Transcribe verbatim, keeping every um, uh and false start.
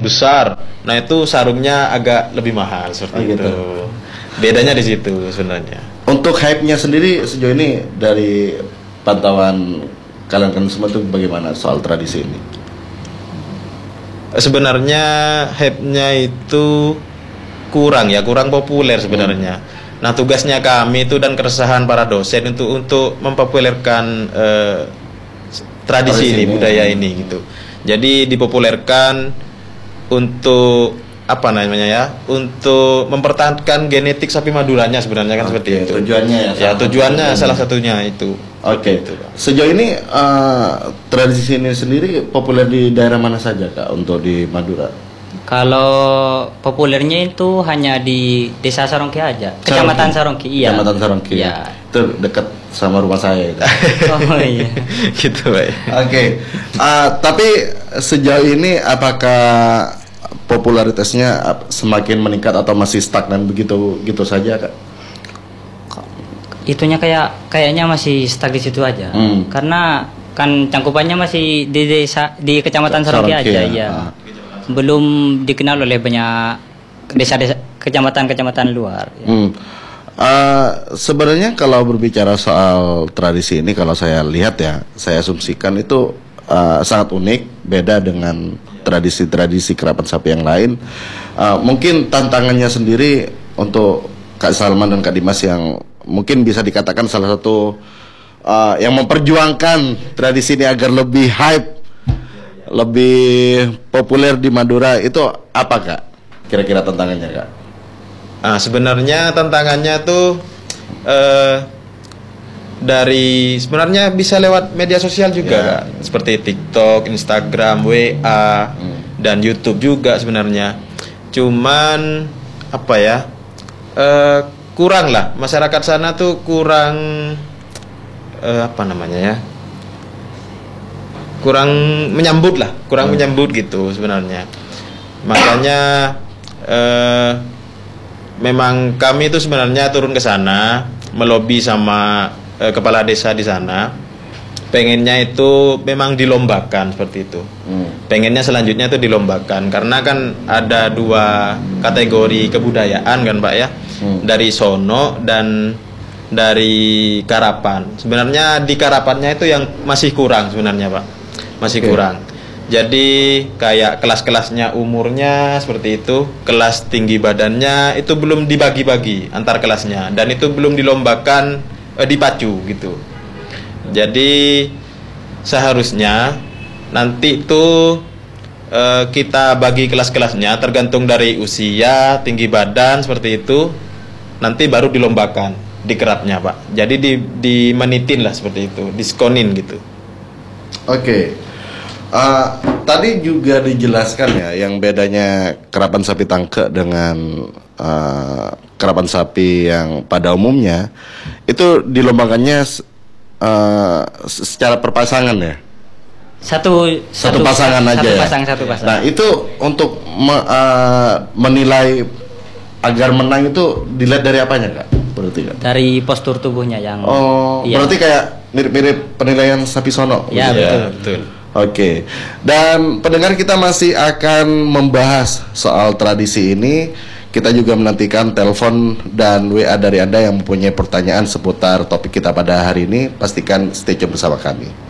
besar. Nah itu sarungnya agak lebih mahal seperti oh, gitu. itu. Bedanya di situ sebenarnya. Untuk hype-nya sendiri sejauh ini dari pantauan kalian kan semua itu bagaimana soal tradisi ini? Sebenarnya hype-nya itu kurang ya, kurang populer sebenarnya. Hmm. Nah tugasnya kami itu dan keresahan para dosen untuk untuk mempopulerkan eh, tradisi, tradisi ini, ini, budaya ini gitu. Jadi dipopulerkan untuk apa namanya ya, untuk mempertahankan genetik sapi Maduranya sebenarnya kan. Oke, seperti itu. Tujuannya ya. Ya tujuannya salah satunya itu. Oke. Gitu. Sejauh ini uh, tradisi ini sendiri populer di daerah mana saja Kak untuk di Madura? Kalau populernya itu hanya di Desa Sarongki aja, Kecamatan Sarongki. Iya. Kecamatan Sarongki. Iya. Itu dekat sama rumah saya itu. Oh iya. Gitu baik. Oke. Okay. Uh, tapi sejauh ini apakah popularitasnya semakin meningkat atau masih stagnan begitu gitu saja Kak? Itunya kayak kayaknya masih stuck di situ aja. Hmm. Karena kan cangkupannya masih di desa di Kecamatan Sarongki aja ya. Uh. Belum dikenal oleh banyak desa-desa kecamatan-kecamatan luar. Ya. Hmm. Uh, sebenarnya kalau berbicara soal tradisi ini, kalau saya lihat ya, saya asumsikan itu uh, sangat unik, beda dengan tradisi-tradisi kerapan sapi yang lain. Uh, mungkin tantangannya sendiri untuk Kak Salman dan Kak Dimas yang mungkin bisa dikatakan salah satu uh, yang memperjuangkan tradisi ini agar lebih hype, lebih populer di Madura, itu apa Kak? Kira-kira tantangannya Kak? Ah, sebenarnya tantangannya tuh eh, dari sebenarnya bisa lewat media sosial juga yeah. Kak. Seperti TikTok, Instagram, W A hmm. dan YouTube juga sebenarnya. Cuman apa ya? Eh, kurang lah, masyarakat sana tuh kurang eh, apa namanya ya? kurang menyambut lah, kurang hmm. menyambut gitu sebenarnya. Makanya eh, memang kami itu sebenarnya turun ke sana, melobi sama eh, kepala desa di sana. Pengennya itu memang dilombakan seperti itu. Hmm. Pengennya selanjutnya itu dilombakan karena kan ada dua kategori kebudayaan kan Pak ya, hmm. dari Sono dan dari Karapan. Sebenarnya di Karapannya itu yang masih kurang sebenarnya Pak. Masih okay. kurang. Jadi kayak kelas-kelasnya umurnya seperti itu, kelas tinggi badannya itu belum dibagi-bagi antar kelasnya dan itu belum dilombakan eh, dipacu gitu. Jadi seharusnya nanti itu eh, kita bagi kelas-kelasnya tergantung dari usia, tinggi badan seperti itu. Nanti baru dilombakan di kerapnya Pak. Jadi di dimenitin lah seperti itu, diskonin gitu. Oke. Okay. Uh, tadi juga dijelaskan ya yang bedanya kerapan sapi tangke dengan uh, kerapan sapi yang pada umumnya itu dilombakannya uh, secara perpasangan ya. Satu satu, satu pasangan satu, aja. Satu ya? pasang, satu pasang. Nah itu untuk me, uh, menilai agar menang itu dilihat dari apanya Kak? Berarti Kak? Dari postur tubuhnya yang. Oh, iya. Berarti kayak mirip-mirip penilaian sapi sono. Ya, betul. Ya, betul. Oke, okay. Dan pendengar kita masih akan membahas soal tradisi ini. Kita juga menantikan telepon dan W A dari Anda yang mempunyai pertanyaan seputar topik kita pada hari ini. Pastikan stay tune bersama kami.